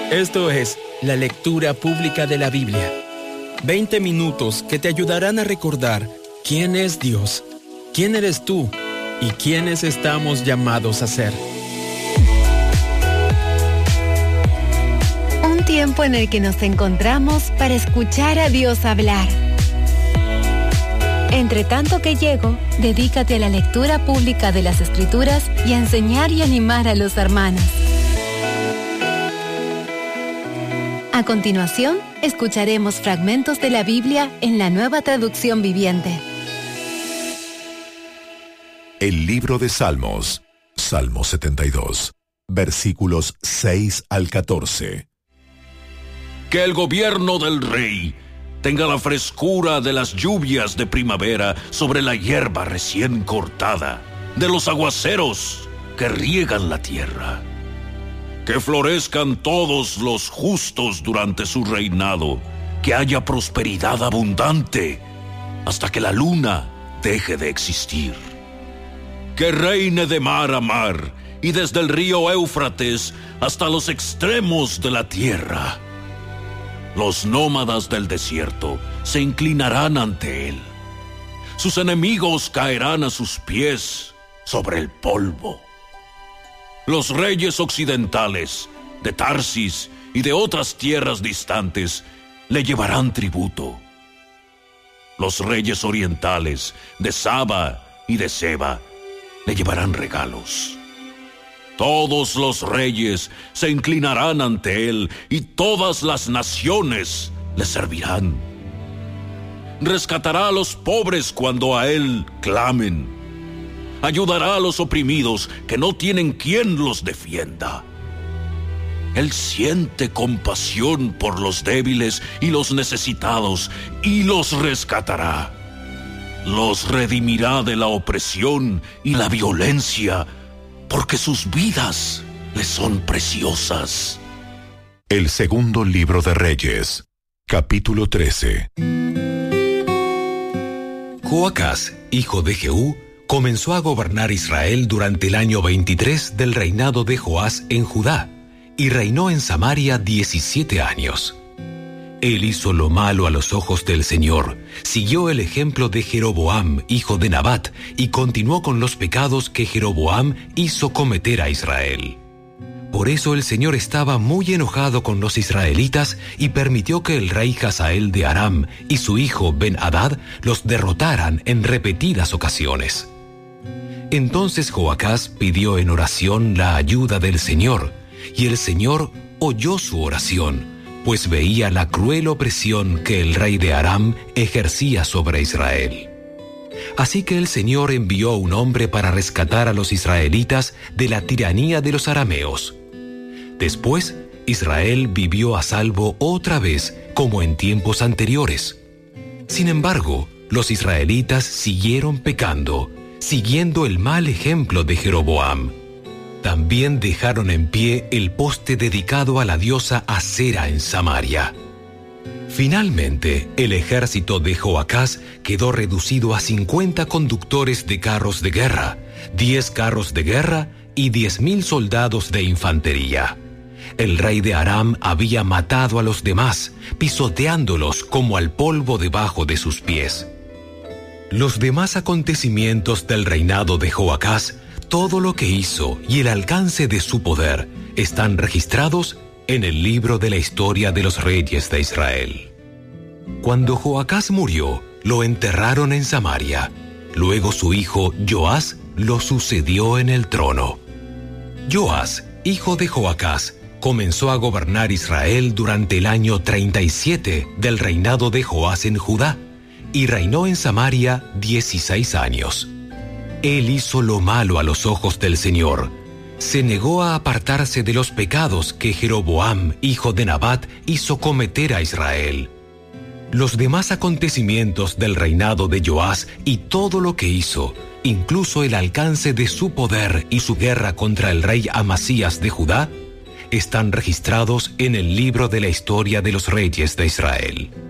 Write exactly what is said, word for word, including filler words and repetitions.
Esto es la lectura pública de la Biblia. veinte minutos que te ayudarán a recordar quién es Dios, quién eres tú y quiénes estamos llamados a ser. Un tiempo en el que nos encontramos para escuchar a Dios hablar. Entre tanto que llego, dedícate a la lectura pública de las Escrituras y a enseñar y animar a los hermanos. A continuación, escucharemos fragmentos de la Biblia en la Nueva Traducción Viviente. El libro de Salmos, Salmo setenta y dos, versículos seis al catorce. Que el gobierno del rey tenga la frescura de las lluvias de primavera sobre la hierba recién cortada, de los aguaceros que riegan la tierra. Que florezcan todos los justos durante su reinado, que haya prosperidad abundante hasta que la luna deje de existir. Que reine de mar a mar y desde el río Éufrates hasta los extremos de la tierra. Los nómadas del desierto se inclinarán ante él. Sus enemigos caerán a sus pies sobre el polvo. Los reyes occidentales de Tarsis y de otras tierras distantes le llevarán tributo. Los reyes orientales de Saba y de Seba le llevarán regalos. Todos los reyes se inclinarán ante él y todas las naciones le servirán. Rescatará a los pobres cuando a él clamen. Ayudará a los oprimidos que no tienen quien los defienda. Él siente compasión por los débiles y los necesitados y los rescatará. Los redimirá de la opresión y la violencia, porque sus vidas le son preciosas. El segundo libro de Reyes, capítulo trece. Joacás, hijo de Jehú, comenzó a gobernar Israel durante el año veintitrés del reinado de Joás en Judá, y reinó en Samaria diecisiete años. Él hizo lo malo a los ojos del Señor, siguió el ejemplo de Jeroboam, hijo de Nabat, y continuó con los pecados que Jeroboam hizo cometer a Israel. Por eso el Señor estaba muy enojado con los israelitas y permitió que el rey Hazael de Aram y su hijo Ben-Hadad los derrotaran en repetidas ocasiones. Entonces Joacás pidió en oración la ayuda del Señor, y el Señor oyó su oración, pues veía la cruel opresión que el rey de Aram ejercía sobre Israel. Así que el Señor envió un hombre para rescatar a los israelitas de la tiranía de los arameos. Después, Israel vivió a salvo otra vez, como en tiempos anteriores. Sin embargo, los israelitas siguieron pecando, siguiendo el mal ejemplo de Jeroboam. También dejaron en pie el poste dedicado a la diosa Asera en Samaria. Finalmente, el ejército de Joacás quedó reducido a cincuenta conductores de carros de guerra, diez carros de guerra y diez mil soldados de infantería. El rey de Aram había matado a los demás, pisoteándolos como al polvo debajo de sus pies. Los demás acontecimientos del reinado de Joacás, todo lo que hizo y el alcance de su poder, están registrados en el libro de la historia de los reyes de Israel. Cuando Joacás murió, lo enterraron en Samaria. Luego su hijo Joás lo sucedió en el trono. Joás, hijo de Joacás, comenzó a gobernar Israel durante el año treinta y siete del reinado de Joás en Judá, y reinó en Samaria dieciséis años. Él hizo lo malo a los ojos del Señor. Se negó a apartarse de los pecados que Jeroboam, hijo de Nabat, hizo cometer a Israel. Los demás acontecimientos del reinado de Joás y todo lo que hizo, incluso el alcance de su poder y su guerra contra el rey Amasías de Judá, están registrados en el libro de la historia de los reyes de Israel.